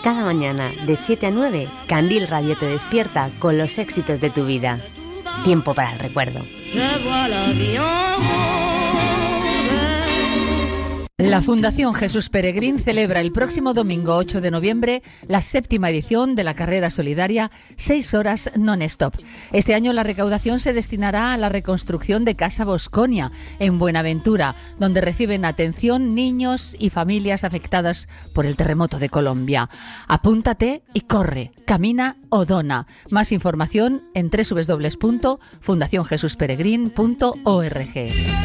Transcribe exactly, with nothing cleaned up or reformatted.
Cada mañana, de siete a nueve, Candil Radio te despierta con los éxitos de tu vida. Tiempo para el recuerdo. La Fundación Jesús Peregrín celebra el próximo domingo ocho de noviembre la séptima edición de la carrera solidaria seis horas non-stop. Este año la recaudación se destinará a la reconstrucción de Casa Bosconia, en Buenaventura, donde reciben atención niños y familias afectadas por el terremoto de Colombia. Apúntate y corre, camina o dona. Más información en doble u doble u doble u punto fundación jesús peregrín punto org.